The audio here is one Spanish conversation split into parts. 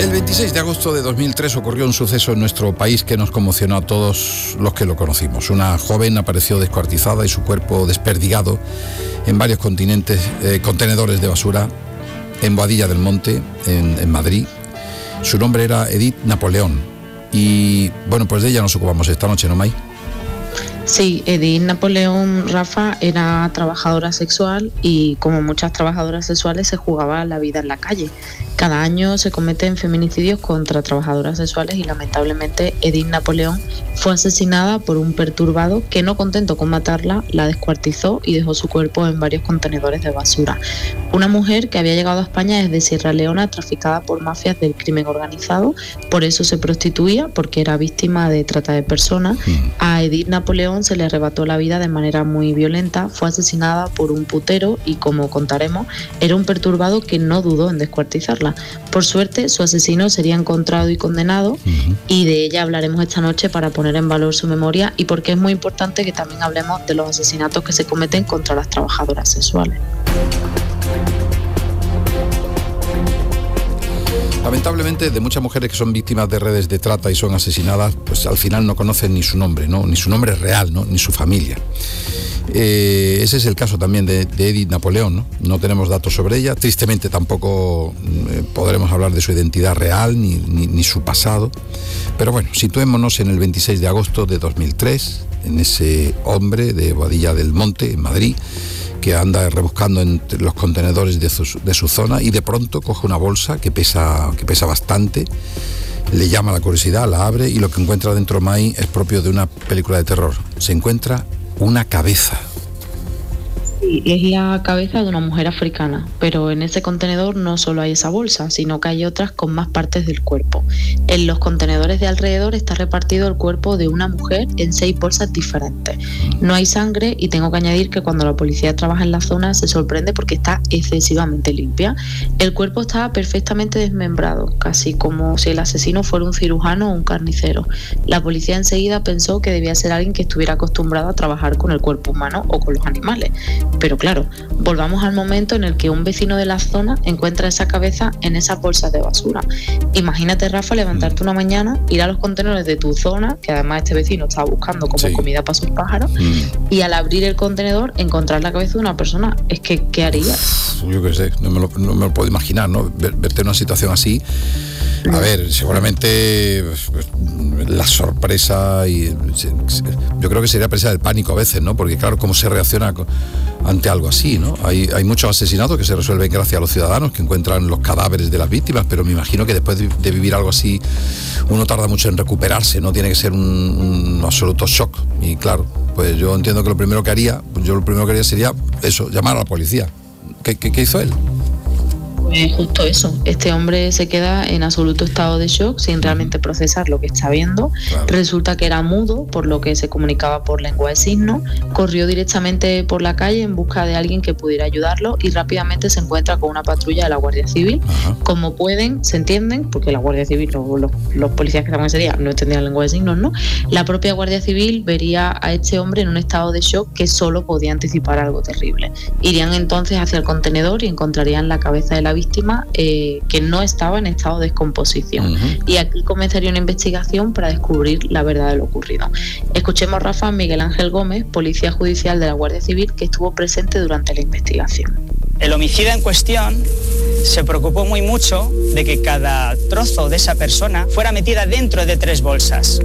El 26 de agosto de 2003 ocurrió un suceso en nuestro país que nos conmocionó a todos los que lo conocimos. Una joven apareció descuartizada y su cuerpo desperdigado en varios contenedores de basura en Boadilla del Monte, en Madrid. Su nombre era Edith Napoleón. Y bueno, pues de ella nos ocupamos esta noche, ¿no, May? Sí, Edith Napoleón, Rafa, era trabajadora sexual y como muchas trabajadoras sexuales se jugaba la vida en la calle. Cada año se cometen feminicidios contra trabajadoras sexuales y lamentablemente Edith Napoleón fue asesinada por un perturbado que, no contento con matarla, la descuartizó y dejó su cuerpo en varios contenedores de basura. Una mujer que había llegado a España desde Sierra Leona traficada por mafias del crimen organizado, por eso se prostituía, porque era víctima de trata de personas. A Edith Napoleón se le arrebató la vida de manera muy violenta, fue asesinada por un putero y, como contaremos, era un perturbado que no dudó en descuartizarla. Por suerte, su asesino sería encontrado y condenado, y de ella hablaremos esta noche para poner en valor su memoria y porque es muy importante que también hablemos de los asesinatos que se cometen contra las trabajadoras sexuales. Lamentablemente, de muchas mujeres que son víctimas de redes de trata y son asesinadas, pues al final no conocen ni su nombre, ¿no? Ni su nombre real, ¿no? Ni su familia. Ese es el caso también de Edith Napoleón, ¿no? No tenemos datos sobre ella, tristemente tampoco podremos hablar de su identidad real ni su pasado, pero bueno, situémonos en el 26 de agosto de 2003, en ese hombre de Boadilla del Monte, en Madrid, que anda rebuscando entre los contenedores de su zona y de pronto coge una bolsa que pesa bastante, le llama la curiosidad, la abre y lo que encuentra dentro, May, es propio de una película de terror. Se encuentra una cabeza. Sí, es la cabeza de una mujer africana, pero en ese contenedor no solo hay esa bolsa, sino que hay otras con más partes del cuerpo. En los contenedores de alrededor está repartido el cuerpo de una mujer en 6 bolsas diferentes. No hay sangre y tengo que añadir que cuando la policía trabaja en la zona se sorprende porque está excesivamente limpia. El cuerpo estaba perfectamente desmembrado, casi como si el asesino fuera un cirujano o un carnicero. La policía enseguida pensó que debía ser alguien que estuviera acostumbrado a trabajar con el cuerpo humano o con los animales. Pero claro, volvamos al momento en el que un vecino de la zona encuentra esa cabeza en esas bolsas de basura. Imagínate, Rafa, levantarte una mañana, ir a los contenedores de tu zona, que además este vecino estaba buscando como comida para sus pájaros, y al abrir el contenedor encontrar la cabeza de una persona. Es que, ¿qué harías? Yo qué sé, no me lo puedo imaginar, ¿no? Verte en una situación así. A ver, seguramente pues, la sorpresa y yo creo que sería presa del pánico a veces, ¿no? Porque claro, cómo se reacciona ante algo así, ¿no? Hay muchos asesinatos que se resuelven gracias a los ciudadanos que encuentran los cadáveres de las víctimas, pero me imagino que después de vivir algo así uno tarda mucho en recuperarse, ¿no? Tiene que ser un absoluto shock. Y claro, pues yo entiendo que lo primero que haría sería eso, llamar a la policía. ¿Qué hizo él? Justo eso, este hombre se queda en absoluto estado de shock sin realmente procesar lo que está viendo. Claro. Resulta que era mudo, por lo que se comunicaba por lengua de signos, corrió directamente por la calle en busca de alguien que pudiera ayudarlo y rápidamente se encuentra con una patrulla de la Guardia Civil. Como pueden, se entienden, porque la Guardia Civil, los policías que estaban ese día no entendían lengua de signos, ¿no? La propia Guardia Civil vería a este hombre en un estado de shock que solo podía anticipar algo terrible. Irían entonces hacia el contenedor y encontrarían la cabeza de la víctima que no estaba en estado de descomposición. Y aquí comenzaría una investigación para descubrir la verdad de lo ocurrido. Escuchemos, Rafa, a Miguel Ángel Gómez, policía judicial de la Guardia Civil, que estuvo presente durante la investigación. El homicida en cuestión se preocupó muy mucho de que cada trozo de esa persona fuera metida dentro de 3 bolsas.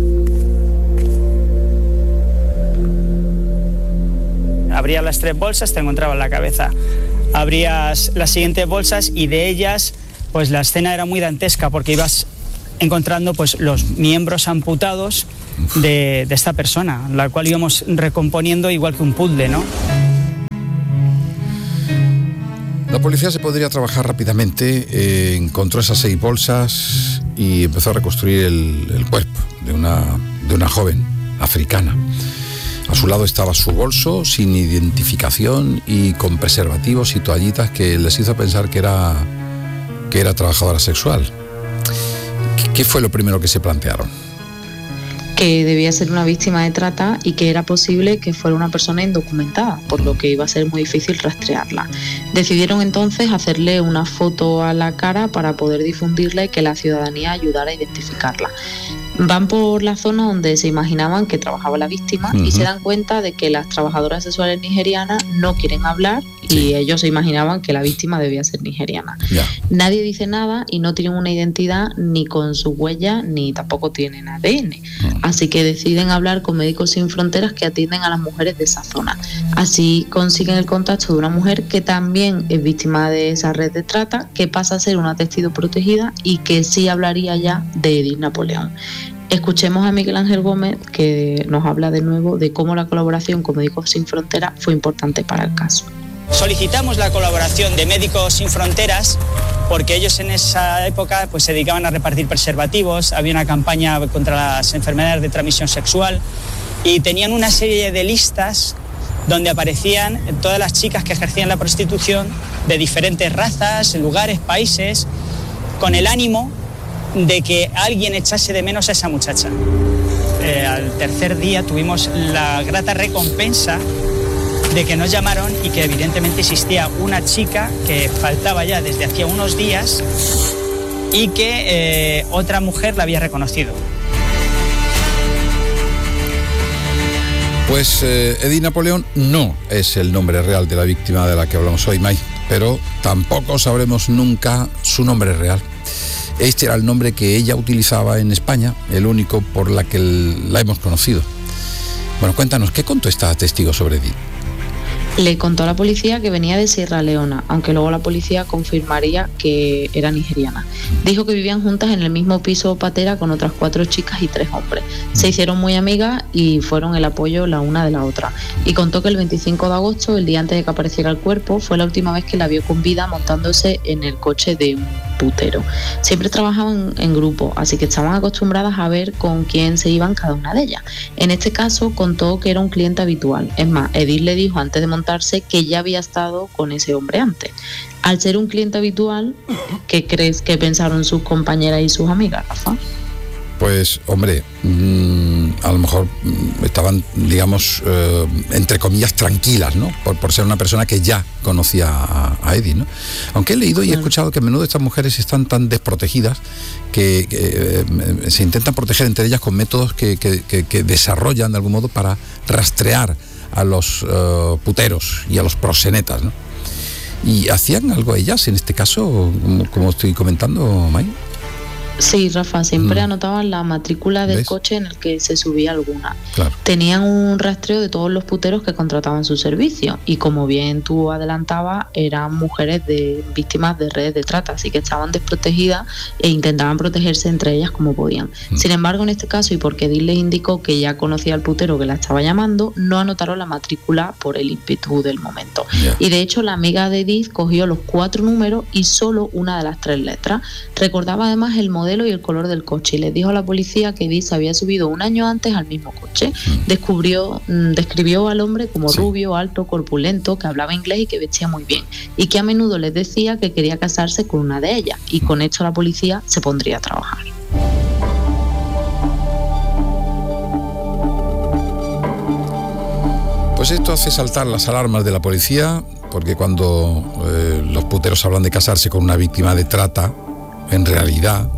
Abrías las 3 bolsas, te encontrabas la cabeza. Abrías las siguientes bolsas y de ellas, pues la escena era muy dantesca porque ibas encontrando pues los miembros amputados de esta persona, la cual íbamos recomponiendo igual que un puzzle, ¿no? La policía se podría trabajar rápidamente, encontró esas 6 bolsas y empezó a reconstruir el cuerpo de una joven africana. A su lado estaba su bolso, sin identificación y con preservativos y toallitas que les hizo pensar que era trabajadora sexual. ¿Qué fue lo primero que se plantearon? que debía ser una víctima de trata y que era posible que fuera una persona indocumentada, por lo que iba a ser muy difícil rastrearla. Decidieron entonces hacerle una foto a la cara para poder difundirla y que la ciudadanía ayudara a identificarla. Van por la zona donde se imaginaban que trabajaba la víctima y se dan cuenta de que las trabajadoras sexuales nigerianas no quieren hablar y ellos se imaginaban que la víctima debía ser nigeriana. Nadie dice nada y no tienen una identidad ni con su huella ni tampoco tienen ADN. Así que deciden hablar con Médicos Sin Fronteras que atienden a las mujeres de esa zona. Así consiguen el contacto de una mujer que también es víctima de esa red de trata, que pasa a ser una testigo protegida y que sí hablaría ya de Edith Napoleón. Escuchemos a Miguel Ángel Gómez, que nos habla de nuevo de cómo la colaboración con Médicos Sin Fronteras fue importante para el caso. Solicitamos la colaboración de Médicos Sin Fronteras porque ellos en esa época pues, se dedicaban a repartir preservativos, había una campaña contra las enfermedades de transmisión sexual y tenían una serie de listas donde aparecían todas las chicas que ejercían la prostitución de diferentes razas, lugares, países, con el ánimo de que alguien echase de menos a esa muchacha. Al tercer día tuvimos la grata recompensa de que nos llamaron y que evidentemente existía una chica que faltaba ya desde hacía unos días y que otra mujer la había reconocido. Pues Edith Napoleón no es el nombre real de la víctima de la que hablamos hoy, May, pero tampoco sabremos nunca su nombre real. Este era el nombre que ella utilizaba en España, el único por la que la hemos conocido. Bueno, cuéntanos, ¿qué contó esta testigo sobre Edith? Le contó a la policía que venía de Sierra Leona, aunque luego la policía confirmaría que era nigeriana. Dijo que vivían juntas en el mismo piso patera con otras 4 chicas y 3 hombres. Se hicieron muy amigas y fueron el apoyo la una de la otra. Y contó que el 25 de agosto, el día antes de que apareciera el cuerpo, fue la última vez que la vio con vida montándose en el coche de un putero. Siempre trabajaban en grupo, así que estaban acostumbradas a ver con quién se iban cada una de ellas. En este caso contó que era un cliente habitual. Es más, Edith le dijo antes de montarse que ya había estado con ese hombre antes. Al ser un cliente habitual, ¿qué crees que pensaron sus compañeras y sus amigas, Rafa? Pues, hombre, a lo mejor estaban, digamos, entre comillas, tranquilas, ¿no? Por ser una persona que ya conocía a Edith, ¿no? Aunque he leído y he escuchado que a menudo estas mujeres están tan desprotegidas que se intentan proteger entre ellas con métodos que desarrollan de algún modo para rastrear a los puteros y a los proxenetas, ¿no? ¿Y hacían algo ellas en este caso, como estoy comentando, May? Sí, Rafa, siempre anotaban la matrícula del coche en el que se subía alguna. Claro. Tenían un rastreo de todos los puteros que contrataban su servicio y, como bien tú adelantabas, eran mujeres víctimas de redes de trata, así que estaban desprotegidas e intentaban protegerse entre ellas como podían. Sin embargo, en este caso, y porque Edith les indicó que ya conocía al putero que la estaba llamando, no anotaron la matrícula por el ímpetu del momento. Y de hecho, la amiga de Edith cogió los 4 números y solo una de las 3 letras. Recordaba además el modelo y el color del coche y les dijo a la policía que Edith se había subido un año antes al mismo coche. Describió al hombre como rubio, alto, corpulento, que hablaba inglés y que vestía muy bien, y que a menudo les decía que quería casarse con una de ellas, y con esto la policía se pondría a trabajar. Pues esto hace saltar las alarmas de la policía, porque cuando los puteros hablan de casarse con una víctima de trata, en realidad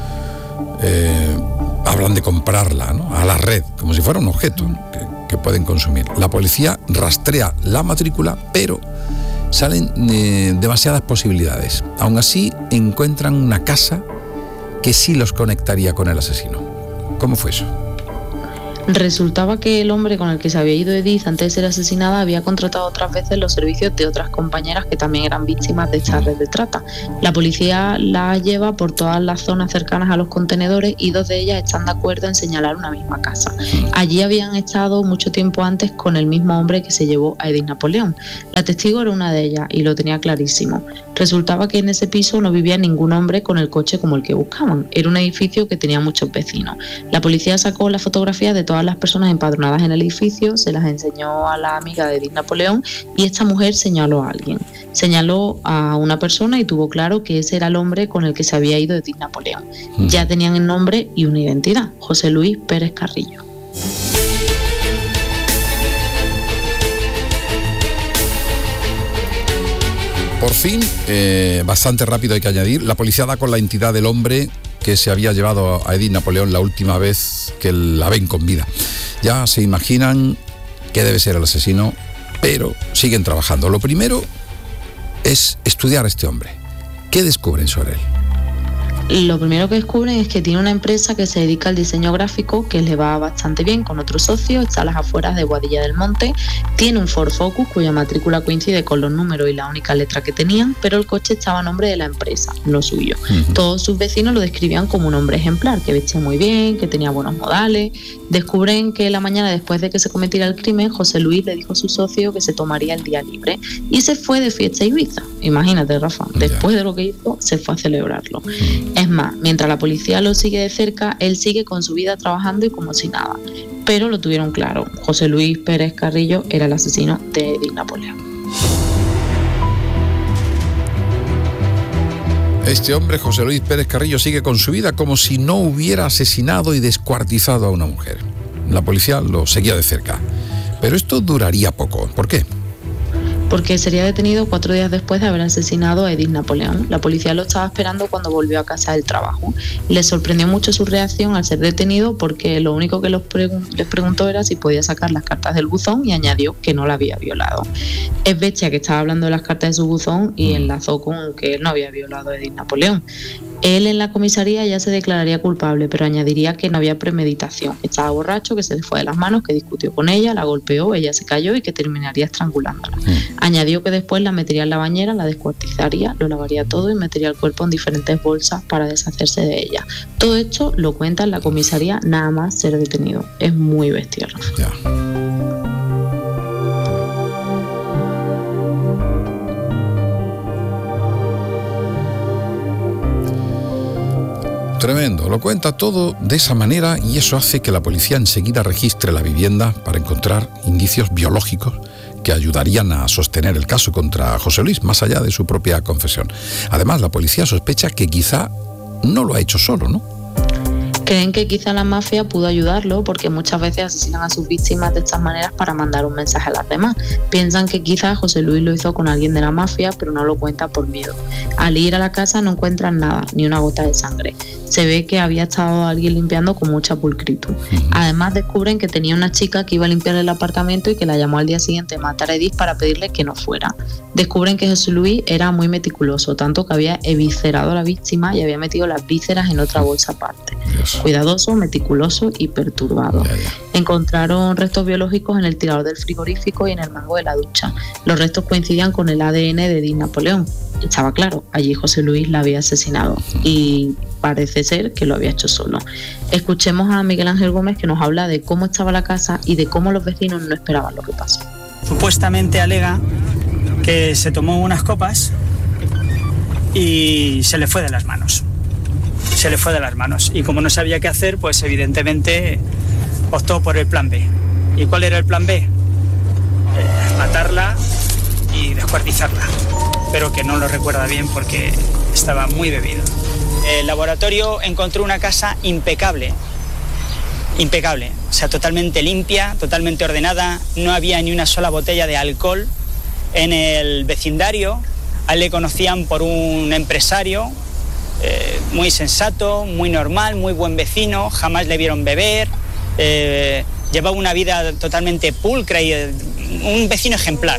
hablan de comprarla, ¿no?, a la red, como si fuera un objeto que pueden consumir. La policía rastrea la matrícula, pero salen demasiadas posibilidades. Aún así, encuentran una casa que sí los conectaría con el asesino. ¿Cómo fue eso? Resultaba que el hombre con el que se había ido Edith antes de ser asesinada había contratado otras veces los servicios de otras compañeras que también eran víctimas de esta red de trata. La policía la lleva por todas las zonas cercanas a los contenedores y 2 de ellas están de acuerdo en señalar una misma casa. Allí habían estado mucho tiempo antes con el mismo hombre que se llevó a Edith Napoleón. La testigo era una de ellas y lo tenía clarísimo. Resultaba que en ese piso no vivía ningún hombre con el coche como el que buscaban. Era un edificio que tenía muchos vecinos. La policía sacó las fotografías de todas todas las personas empadronadas en el edificio, se las enseñó a la amiga de Edith Napoleón y esta mujer señaló a alguien. Señaló a una persona y tuvo claro que ese era el hombre con el que se había ido Edith Napoleón. Ya tenían el nombre y una identidad: José Luis Pérez Carrillo. Por fin, bastante rápido hay que añadir, la policía da con la identidad del hombre que se había llevado a Edith Napoleón la última vez que la ven con vida. Ya se imaginan que debe ser el asesino, pero siguen trabajando. Lo primero es estudiar a este hombre. ¿Qué descubren sobre él? Lo primero que descubren es que tiene una empresa que se dedica al diseño gráfico, que le va bastante bien con otro socio, está a las afueras de Boadilla del Monte, tiene un Ford Focus cuya matrícula coincide con los números y la única letra que tenían, pero el coche estaba a nombre de la empresa, no suyo. Todos sus vecinos lo describían como un hombre ejemplar, que vestía muy bien, que tenía buenos modales. Descubren que la mañana después de que se cometiera el crimen, José Luis le dijo a su socio que se tomaría el día libre y se fue de fiesta a Ibiza. Imagínate, Rafa, después de lo que hizo, se fue a celebrarlo. Es más, mientras la policía lo sigue de cerca, él sigue con su vida trabajando y como si nada. Pero lo tuvieron claro: José Luis Pérez Carrillo era el asesino de Edith Napoleón. Este hombre, José Luis Pérez Carrillo, sigue con su vida como si no hubiera asesinado y descuartizado a una mujer. La policía lo seguía de cerca. Pero esto duraría poco. ¿Por qué? Porque sería detenido 4 días después de haber asesinado a Edith Napoleón. La policía lo estaba esperando cuando volvió a casa del trabajo. Le sorprendió mucho su reacción al ser detenido, porque lo único que les preguntó era si podía sacar las cartas del buzón y añadió que no la había violado. Es bestia que estaba hablando de las cartas de su buzón y enlazó con que él no había violado a Edith Napoleón. Él en la comisaría ya se declararía culpable, pero añadiría que no había premeditación, que estaba borracho, que se le fue de las manos, que discutió con ella, la golpeó, ella se cayó y que terminaría estrangulándola. Añadió que después la metería en la bañera, la descuartizaría, lo lavaría todo y metería el cuerpo en diferentes bolsas para deshacerse de ella. Todo esto lo cuenta en la comisaría nada más ser detenido. Es muy bestial. Ya. Tremendo, lo cuenta todo de esa manera y eso hace que la policía enseguida registre la vivienda para encontrar indicios biológicos que ayudarían a sostener el caso contra José Luis, más allá de su propia confesión. Además, la policía sospecha que quizá no lo ha hecho solo, ¿no? Creen que quizá la mafia pudo ayudarlo, porque muchas veces asesinan a sus víctimas de estas maneras para mandar un mensaje a las demás. Piensan que quizá José Luis lo hizo con alguien de la mafia, pero no lo cuenta por miedo. Al ir a la casa no encuentran nada, ni una gota de sangre. Se ve que había estado alguien limpiando con mucha pulcritud. Además descubren que tenía una chica que iba a limpiar el apartamento y que la llamó al día siguiente a matar a Edith para pedirle que no fuera. Descubren que José Luis era muy meticuloso, tanto que había eviscerado a la víctima y había metido las vísceras en otra bolsa aparte. Cuidadoso, meticuloso y perturbado. Encontraron restos biológicos en el tirador del frigorífico y en el mango de la ducha. Los restos coincidían con el ADN de Edith Napoleón. Estaba claro, allí José Luis la había asesinado y parece ser que lo había hecho solo. Escuchemos a Miguel Ángel Gómez, que nos habla de cómo estaba la casa y de cómo los vecinos no esperaban lo que pasó. Supuestamente alega que se tomó unas copas y se le fue de las manos. Y como no sabía qué hacer, pues evidentemente optó por el plan B. ¿Y cuál era el plan B? Matarla y descuartizarla, pero que no lo recuerda bien porque estaba muy bebido. El laboratorio encontró una casa impecable, o sea, totalmente limpia, totalmente ordenada, no había ni una sola botella de alcohol en el vecindario. A él le conocían por un empresario muy sensato, muy normal, muy buen vecino, jamás le vieron beber, llevaba una vida totalmente pulcra y un vecino ejemplar.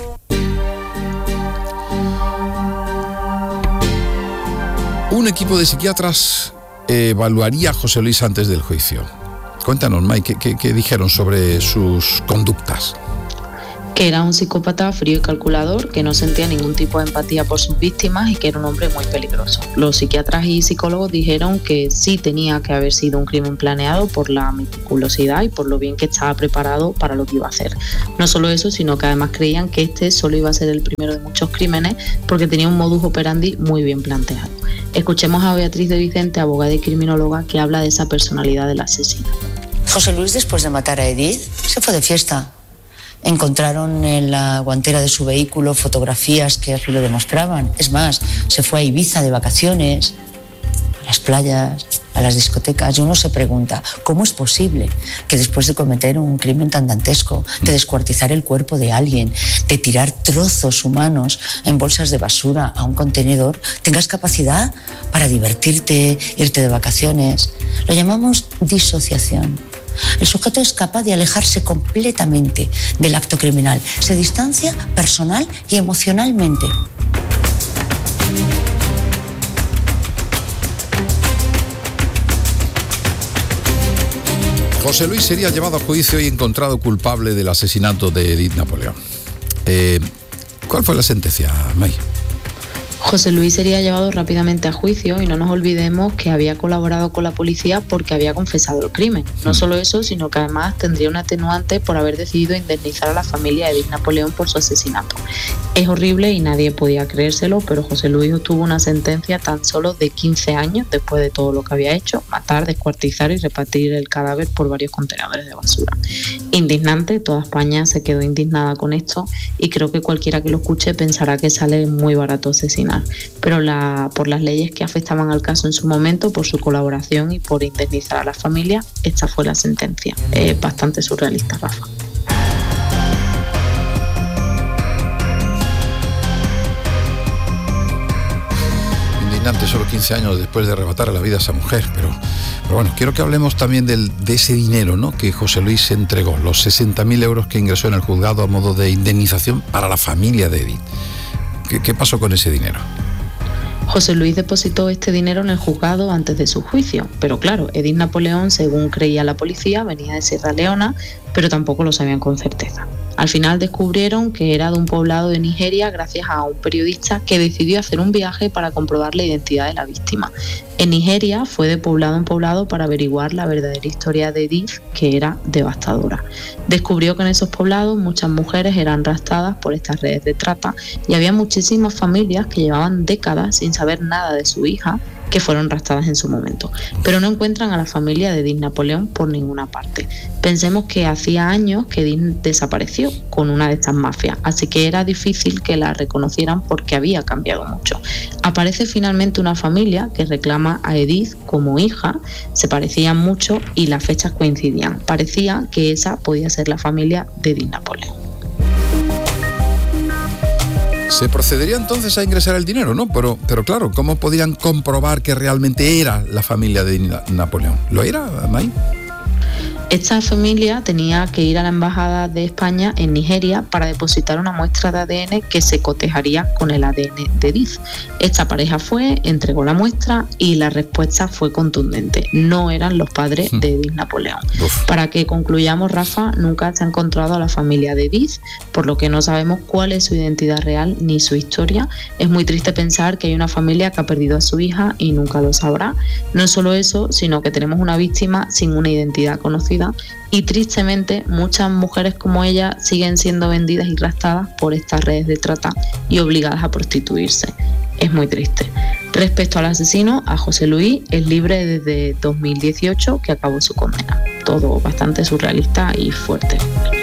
Un equipo de psiquiatras evaluaría a José Luis antes del juicio. Cuéntanos, Mike, ¿qué dijeron sobre sus conductas? Que era un psicópata frío y calculador, que no sentía ningún tipo de empatía por sus víctimas y que era un hombre muy peligroso. Los psiquiatras y psicólogos dijeron que sí tenía que haber sido un crimen planeado por la meticulosidad y por lo bien que estaba preparado para lo que iba a hacer. No solo eso, sino que además creían que este solo iba a ser el primero de muchos crímenes porque tenía un modus operandi muy bien planteado. Escuchemos a Beatriz de Vicente, abogada y criminóloga, que habla de esa personalidad del asesino. José Luis, después de matar a Edith, se fue de fiesta. Encontraron en la guantera de su vehículo fotografías que así lo demostraban. Es más, se fue a Ibiza de vacaciones, a las playas, a las discotecas. Y uno se pregunta, ¿cómo es posible que después de cometer un crimen tan dantesco, de descuartizar el cuerpo de alguien, de tirar trozos humanos en bolsas de basura a un contenedor, tengas capacidad para divertirte, irte de vacaciones? Lo llamamos disociación. El sujeto es capaz de alejarse completamente del acto criminal. Se distancia personal y emocionalmente. José Luis sería llevado a juicio y encontrado culpable del asesinato de Edith Napoleón. ¿Cuál fue la sentencia, May? José Luis sería llevado rápidamente a juicio y no nos olvidemos que había colaborado con la policía porque había confesado el crimen. No solo eso, sino que además tendría un atenuante por haber decidido indemnizar a la familia de Edith Napoleón por su asesinato. Es horrible y nadie podía creérselo, pero José Luis obtuvo una sentencia tan solo de 15 años después de todo lo que había hecho: matar, descuartizar y repartir el cadáver por varios contenedores de basura. Indignante, toda España se quedó indignada con esto y creo que cualquiera que lo escuche pensará que sale muy barato asesinar. Pero por las leyes que afectaban al caso en su momento, por su colaboración y por indemnizar a la familia, esta fue la sentencia. Es bastante surrealista, Rafa. Indignante, solo 15 años después de arrebatar a la vida a esa mujer, pero bueno, quiero que hablemos también de ese dinero, ¿no?, que José Luis entregó, los 60.000 euros que ingresó en el juzgado a modo de indemnización para la familia de Edith. ¿Qué pasó con ese dinero? José Luis depositó este dinero en el juzgado antes de su juicio, pero claro, Edith Napoleón, según creía la policía, venía de Sierra Leona, pero tampoco lo sabían con certeza. Al final descubrieron que era de un poblado de Nigeria gracias a un periodista que decidió hacer un viaje para comprobar la identidad de la víctima. En Nigeria fue de poblado en poblado para averiguar la verdadera historia de Edith, que era devastadora. Descubrió que en esos poblados muchas mujeres eran raptadas por estas redes de trata y había muchísimas familias que llevaban décadas sin saber nada de su hija, que fueron raptadas en su momento, pero no encuentran a la familia de Edith Napoleón por ninguna parte. Pensemos que hacía años que Edith desapareció con una de estas mafias, así que era difícil que la reconocieran porque había cambiado mucho. Aparece finalmente una familia que reclama a Edith como hija, se parecían mucho y las fechas coincidían. Parecía que esa podía ser la familia de Edith Napoleón. Se procedería entonces a ingresar el dinero, ¿no? Pero claro, ¿cómo podían comprobar que realmente era la familia de Napoleón? ¿Lo era, May? Esta familia tenía que ir a la embajada de España en Nigeria para depositar una muestra de ADN que se cotejaría con el ADN de Edith. Esta pareja fue, entregó la muestra y la respuesta fue contundente. No eran los padres de Edith Napoleón. Para que concluyamos, Rafa, nunca se ha encontrado a la familia de Edith, por lo que no sabemos cuál es su identidad real ni su historia. Es muy triste pensar que hay una familia que ha perdido a su hija y nunca lo sabrá. No solo eso, sino que tenemos una víctima sin una identidad conocida y tristemente muchas mujeres como ella siguen siendo vendidas y raptadas por estas redes de trata y obligadas a prostituirse. Es muy triste. Respecto al asesino, a José Luis, es libre desde 2018, que acabó su condena. Todo bastante surrealista y fuerte.